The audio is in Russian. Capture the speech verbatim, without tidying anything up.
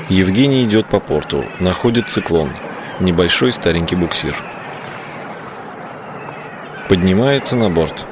Евгений идет по порту, находит циклон, небольшой старенький буксир. Поднимается на борт.